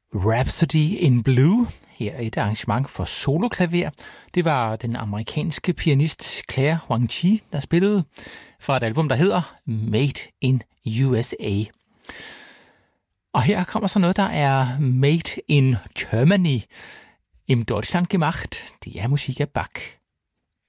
Rhapsody in Blue. Her er et arrangement for soloklaver. Det var den amerikanske pianist Claire Wang-Chi, der spillede fra et album, der hedder Made in USA. Og her kommer så noget, der er Made in Germany. Im Deutschland gemacht. Det er musik af Bach.